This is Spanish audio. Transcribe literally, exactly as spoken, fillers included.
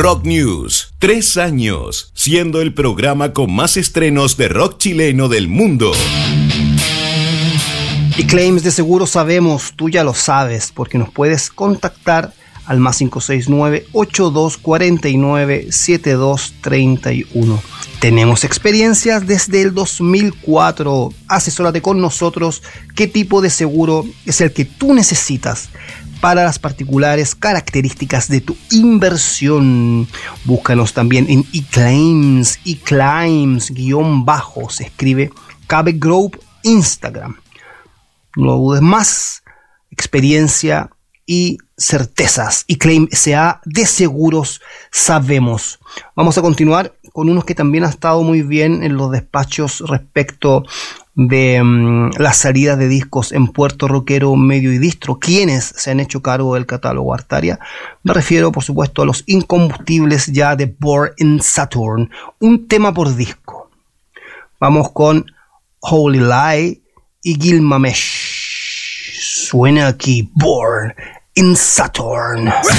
Rock News. Tres años, siendo el programa con más estrenos de rock chileno del mundo. Y claims de seguro sabemos, tú ya lo sabes, porque nos puedes contactar al más cinco seis nueve, ocho dos cuatro nueve, siete dos tres uno. Tenemos experiencias desde el dos mil cuatro. Asesórate con nosotros qué tipo de seguro es el que tú necesitas para las particulares características de tu inversión. Búscanos también en eClaims, eClaims, guión bajo, se escribe Cabe Group Instagram. No lo dudes más, experiencia y certezas. eClaim S A de seguros sabemos. Vamos a continuar con unos que también han estado muy bien en los despachos respecto de um, las salidas de discos en Puerto Rockero, Medio y Distro. ¿Quiénes se han hecho cargo del catálogo Artaria? Me refiero, por supuesto, a los incombustibles ya de Born in Saturn. Un tema por disco. Vamos con Holy Lie y Gilgamesh. Suena aquí Born in Saturn.